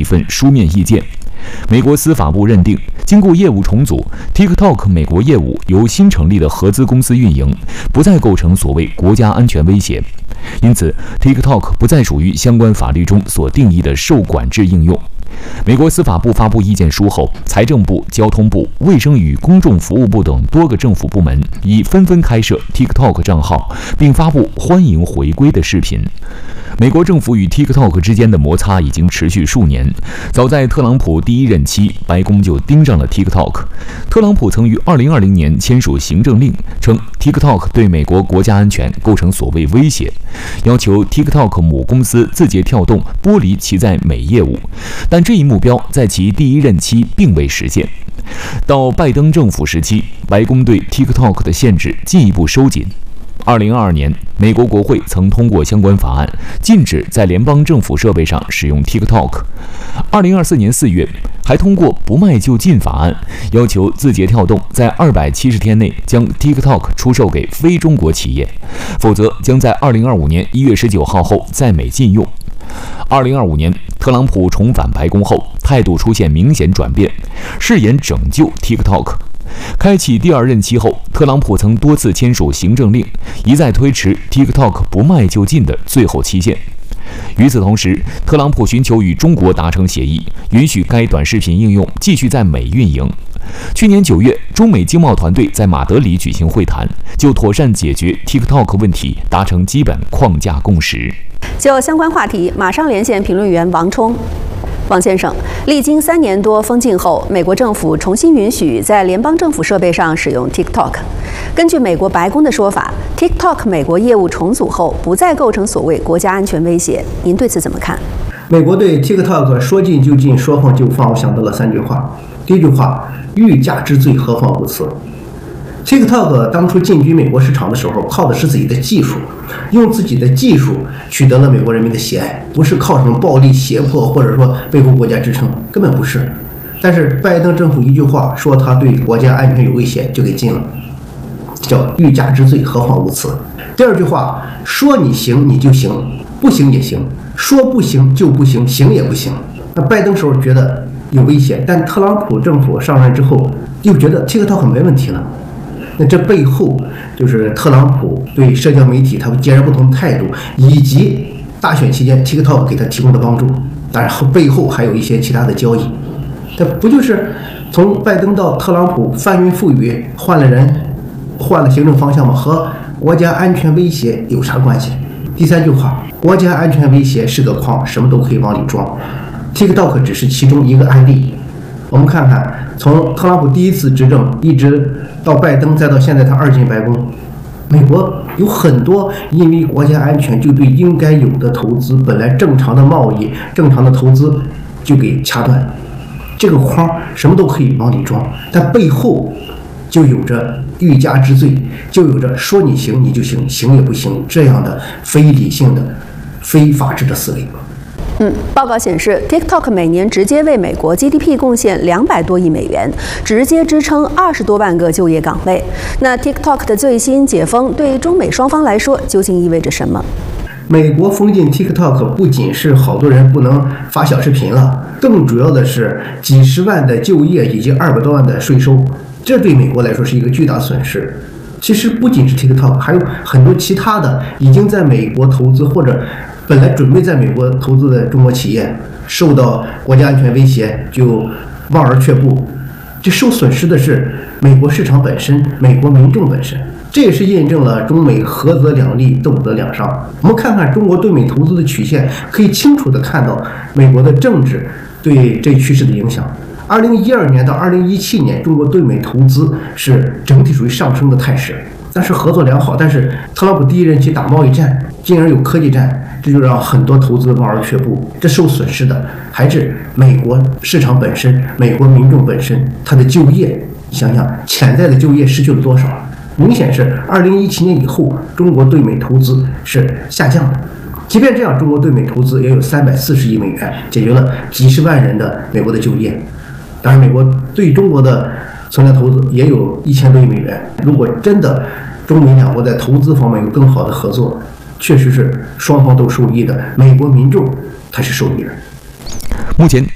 份书面意见。美国司法部认定，经过业务重组 ，TikTok 美国业务由新成立的合资公司运营，不再构成所谓国家安全威胁，因此 TikTok 不再属于相关法律中所定义的受管制应用。美国司法部发布意见书后，财政部、交通部、卫生与公众服务部等多个政府部门已纷纷开设 TikTok 账号，并发布欢迎回归的视频。美国政府与 TikTok 之间的摩擦已经持续数年。早在特朗普第一任期，白宫就盯上了 TikTok。特朗普曾于2020年签署行政令，称 TikTok 对美国国家安全构成所谓威胁，要求 TikTok 母公司字节跳动剥离其在美业务。但这一目标在其第一任期并未实现。到拜登政府时期，白宫对 TikTok 的限制进一步收紧。2022年，美国国会曾通过相关法案，禁止在联邦政府设备上使用 TikTok。2024年4月，还通过不卖就禁法案，要求字节跳动在270天内将 TikTok 出售给非中国企业，否则将在2025年1月19号后在美禁用。2025年，特朗普重返白宫后，态度出现明显转变，誓言拯救 TikTok。开启第二任期后，特朗普曾多次签署行政令，一再推迟 TikTok 不卖就禁的最后期限。与此同时，特朗普寻求与中国达成协议，允许该短视频应用继续在美运营。去年9月，中美经贸团队在马德里举行会谈，就妥善解决 TikTok 问题达成基本框架共识。 就相关话题，马上连线评论员王冲。王先生，历经3年多封禁后，美国政府重新允许在联邦政府设备上使用 TikTok。根据美国白宫的说法 ，TikTok 美国业务重组后不再构成所谓国家安全威胁，您对此怎么看？ 美国对 TikTok 说禁就禁，说放就放，我想到了3句话。第一句话，欲加之罪，何患无辞。TikTok 当初进军美国市场的时候，靠的是自己的技术，用自己的技术取得了美国人民的喜爱，不是靠什么暴力胁迫或者说背后国家支撑，根本不是。但是拜登政府一句话说他对国家安全有威胁，就给禁了，叫欲加之罪，何患无辞。第二句话，说你行你就行，不行也行，说不行就不行，行也不行。那拜登时候觉得有威胁，但特朗普政府上任之后又觉得 TikTok 没问题了。那这背后就是特朗普对社交媒体他们截然不同的态度，以及大选期间 TikTok 给他提供的帮助，当然背后还有一些其他的交易。这不就是从拜登到特朗普翻云覆雨，换了人，换了行政方向吗？和国家安全威胁有啥关系？第3句话，国家安全威胁是个筐，什么都可以往里装。TikTok 只是其中一个案例。我们看看，从特朗普第一次执政一直到拜登，再到现在他2进白宫，美国有很多因为国家安全就对应该有的投资，本来正常的贸易、正常的投资就给掐断。这个筐什么都可以往里装，但背后就有着欲加之罪，就有着说你行你就行，行也不行这样的非理性的、非法治的思维。 报告显示 ，TikTok 每年直接为美国 GDP 贡献200多亿美元，直接支撑20多万个就业岗位。那 TikTok 的最新解封对中美双方来说究竟意味着什么？ 美国封禁 TikTok 不仅是好多人不能发小视频了，更主要的是几十万的就业以及200多万的税收，这对美国来说是一个巨大损失。其实不仅是 TikTok， 还有很多其他的已经在美国投资或者本来准备在美国投资的中国企业，受到国家安全威胁就望而却步。这受损失的是美国市场本身，美国民众本身。这也是印证了中美合则两利，斗则两伤。我们看看中国对美投资的曲线，可以清楚地看到美国的政治对这趋势的影响。2012年到2017年，中国对美投资是整体属于上升的态势，但是合作良好。但是特朗普第一任期打贸易战，进而有科技战，这就让很多投资望而却步。这受损失的还是美国市场本身，美国民众本身，他的就业，想想潜在的就业失去了多少？明显是2017年以后，中国对美投资是下降的。即便这样，中国对美投资也有340亿美元，解决了几十万人的美国的就业。当然，美国对中国的存量投资也有1000多亿美元。如果真的中美两国在投资方面有更好的合作，确实是双方都受益的，美国民众才是受益人。 目前